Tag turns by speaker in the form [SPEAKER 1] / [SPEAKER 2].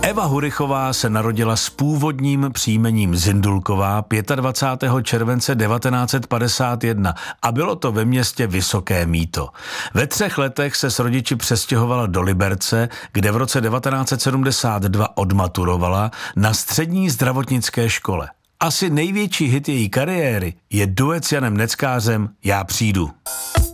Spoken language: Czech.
[SPEAKER 1] Eva Hurichová se narodila s původním příjmením Zindulková 25. července 1951 a bylo to ve městě Vysoké Mýto. Ve 3 letech se s rodiči přestěhovala do Liberce, kde v roce 1972 odmaturovala na střední zdravotnické škole. Asi největší hit její kariéry je duet s Janem Neckářem Já přijdu.